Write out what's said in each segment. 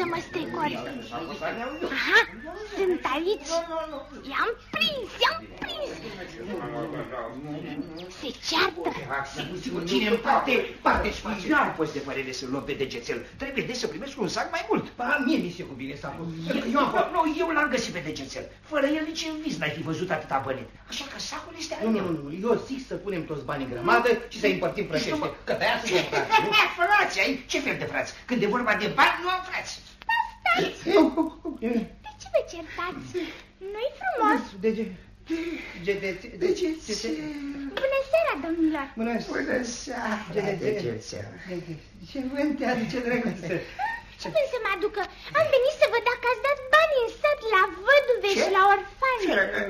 să mă strecori. Aha, sunt aici. I-am prins. Se ceartă. Ține în parte și nu poți de părere să-l luăm pe degețel. Trebuie de să primesc un sac mai mult. Ba, mie mi se cuvine sacul. Eu l-am găsit pe degețel. Fără el nici în vis n-ai fi văzut atâta bani. Așa că sacul este al meu. Nu, eu zic să punem toți banii în grămadă și să-i împărțim frățește. Că de-aia suntem frați. Frați, ai? Ce fel de frați? Când e vorba de bani, nu am frați. Stați! De ce vă certați? Nu-i frumos? Degețel. Bună seara, domnilor! Bună seara, degețel. Ce vânt te aduce, drăguță? Ce vrei să mă aducă? Am venit să văd dacă ați dat bani în sat la văduve și la orfani.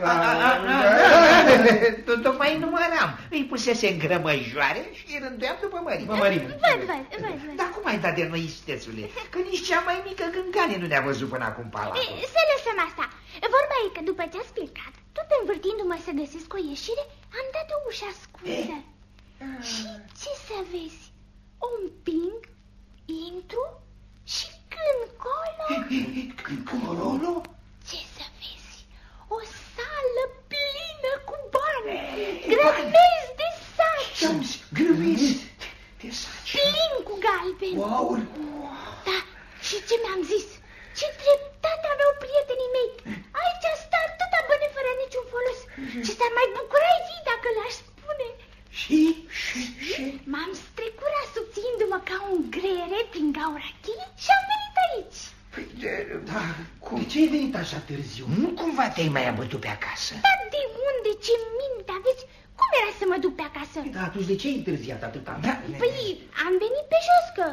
Tocmai număram. Îi pusese în grămăjoare și îi rânduiam după mărime. Văd. Dar cum ai dat de noi, istețule? Că nici cea mai mică gângane nu ne-a văzut până acum palatul. Să lăsăm asta. Vorba e că după ce ați plecat, tot învârtindu-mă să găsesc o ieșire, am dat o ușă ascunsă. Și ce să vezi? O împing, intru și când colo... Ce să vezi? O sală plină cu bani, grămezi de saci. Grămezi de saci. Plin cu galbeni. Wow! Da, și ce mi-am zis? Ce dreptate aveau prietenii mei. Aici stă atâta bani fără niciun folos. Ce s-ar mai bucura ei dacă le-aș spune. Și? M-am strecurat subțindu-mă ca un greiere prin gaura cheii și am venit aici. Da, cum? De ce ai venit așa târziu? Nu cumva te-ai mai abătut pe acasă? Dar de unde? Ce minte aveți? Cum era să mă duc pe acasă? Da, atunci de ce ai întârziat atâta? Păi, am venit pe jos, că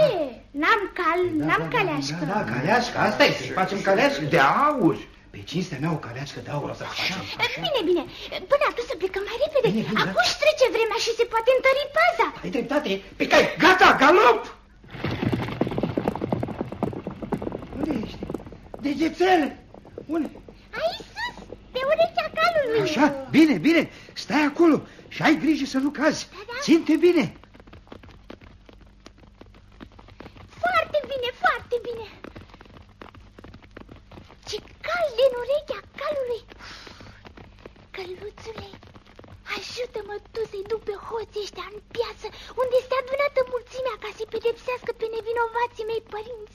n-am caleașcă. Da, caleașcă, asta e, să facem caleașcă. De aur. Pe cinstea mea o caleașcă de aur o să facem. Bine, până atunci să plecăm mai repede. Bine. Acum își trece vremea și se poate întări paza. Ai dreptate. Pe cai, gata, galop! Unde ești? Degețel! Unde? Aici sus, pe urechea calului. Așa, bine, stai acolo și ai grijă să nu cazi. Da. Ține-te bine. Foarte bine. Ce cald e în urechea calului. Căluțule, ajută-mă tu să-i duc pe hoții ăștia în piață, unde este adunată mulțimea ca să-i pedepsească pe nevinovații mei părinți.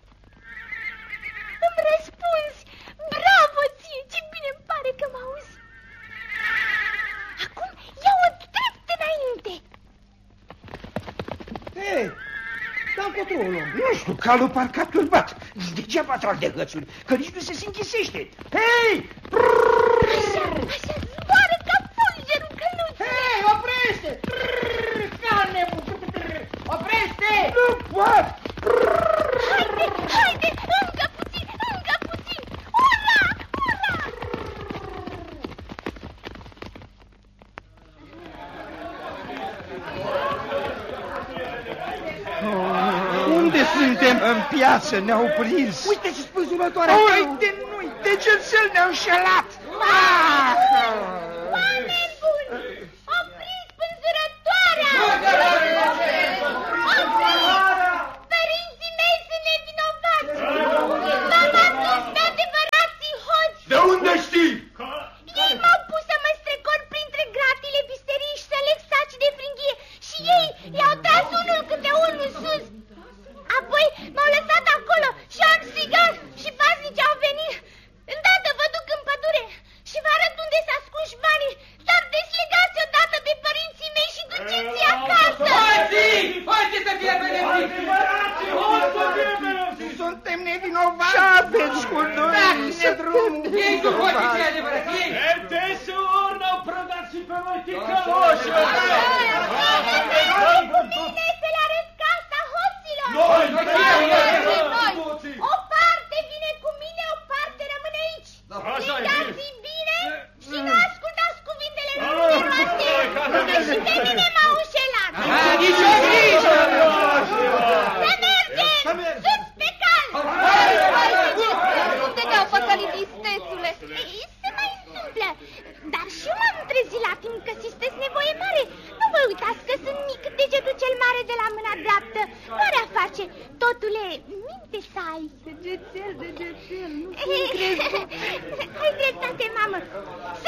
Îmi răspunzi! Bravo ție! Ce bine îmi pare că mă auzi! Acum ia-o drept înainte! Hei, dar încotro o luăm. Nu știu, calul parcă a turbat. Degeaba trag de hățuri, că nici nu se închisește. Hei! Așa zboară ca fulgerul căluț! Hei, oprește! Oprește! Nu pot! Haide, încă puțin! Ura! Unde suntem? În piață, ne-au prins. Uite-și spânzurătoarea! Uite, nu-i, degețel ne-au înșelat. Oameni buni! Opriți spânzurătoarea! Părinții mei sunt nevinovați! V-am adus pe adevărații hoți! De unde știi? Ei m-au pus să mă strecor printre gratile biserici și să leg saci de fringhie și ei i-au tras unul câte unul sus. Apoi m-au lăsat acolo și am strigat și paznici au venit. Îndată vă duc în pădure și vă arăt unde s-a ascuns banii, dar deslegați odată de părinții mei și duceți-i acasă. Hoții să fie pedepsiți! Suntem nevinovați. Ce aveți cu noi? Dați-ne drumul! Ei cu hoții cei adevărați, ei! Desur ne-au prădat și pe noi ticăloși! Cu mine să le arăt casa hoților! O parte vine cu mine, o parte rămâne aici! Strigați-i bine și nu ascultați cuvintele numeroase, că și pe mine m-au înșelat! Nici o grijă! Să mergem! Sus pe cal! Cum te te-au păcălit, istețule? Se mai întâmplă, dar și eu m-am trezit la timp că sunteți nevoie mare. Nu vă uitați că sunt mic, degetul cel mare de la mâna dreaptă. Marea face face. Totule, minte să ai. Degețel, nu Ai dreptate, mamă.